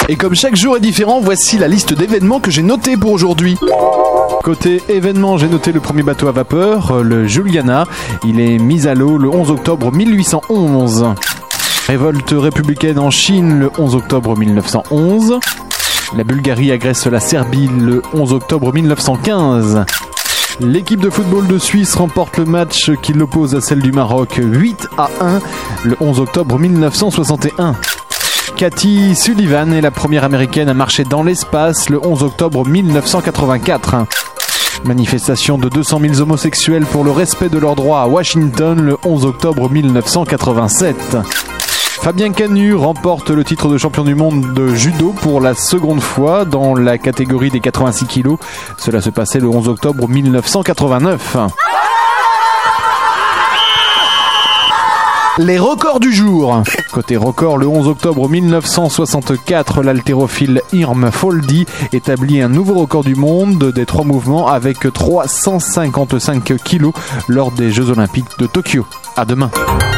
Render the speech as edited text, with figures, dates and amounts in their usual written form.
Et comme chaque jour est différent, voici la liste d'événements que j'ai notés pour aujourd'hui. Côté événements, j'ai noté le premier bateau à vapeur, le Juliana. Il est mis à l'eau le 11 octobre 1811. Révolte républicaine en Chine le 11 octobre 1911. La Bulgarie agresse la Serbie le 11 octobre 1915. L'équipe de football de Suisse remporte le match qui l'oppose à celle du Maroc 8-1 le 11 octobre 1961. Cathy Sullivan est la première américaine à marcher dans l'espace le 11 octobre 1984. Manifestation de 200 000 homosexuels pour le respect de leurs droits à Washington le 11 octobre 1987. Fabien Canu remporte le titre de champion du monde de judo pour la seconde fois dans la catégorie des 86 kilos. Cela se passait le 11 octobre 1989. Les records du jour. Côté record, le 11 octobre 1964, l'haltérophile Irm Foldi établit un nouveau record du monde des 3 mouvements avec 355 kilos lors des Jeux Olympiques de Tokyo. À demain.